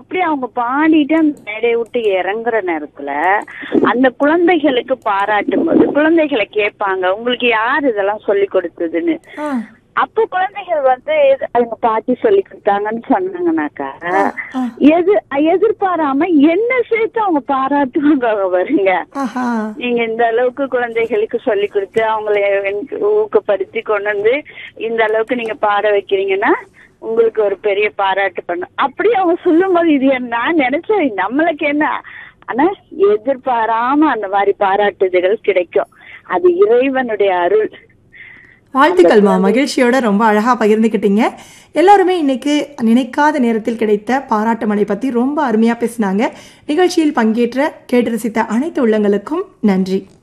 அப்படி அவங்க பாடிட்டு அந்த மேடையை விட்டு இறங்குற நேரத்துல அந்த குழந்தைகளுக்கு பாராட்டும் போது குழந்தைகளை கேட்பாங்க, உங்களுக்கு யார் இதெல்லாம் சொல்லி கொடுத்ததுன்னு. அப்ப குழந்தைகள் வந்து அவங்க பாட்டி சொல்லி கொடுத்தாங்கன்னு சொன்னாங்கன்னாக்கா எதிர்பாராம என்ன சேர்த்து அவங்க பாராட்டுவாங்க. வருங்க, நீங்க இந்த அளவுக்கு குழந்தைகளுக்கு சொல்லி கொடுத்து அவங்களை ஊக்கப்படுத்தி கொண்டு வந்து இந்த அளவுக்கு நீங்க பாட வைக்கிறீங்கன்னா உங்களுக்கு ஒரு பெரிய பாராட்டு பண்ணும். அப்படி அவங்க சொல்லும் போது இது நான் நினைச்சேன் நம்மளுக்கு என்ன, ஆனா எதிர்பாராம அந்த மாதிரி பாராட்டுதல்கள் கிடைக்கும். அது இறைவனுடைய அருள். வாழ்த்துக்கள்மா, மகிழ்ச்சியோட ரொம்ப அழகா பகிர்ந்துக்கிட்டீங்க. எல்லாருமே இன்னைக்கு நினைக்காத நேரத்தில் கிடைத்த பாராட்டு மழை பத்தி ரொம்ப அருமையா பேசினாங்க. நிகழ்ச்சியில் பங்கேற்ற கேட்டு ரசித்த அனைத்து உள்ளங்களுக்கும் நன்றி.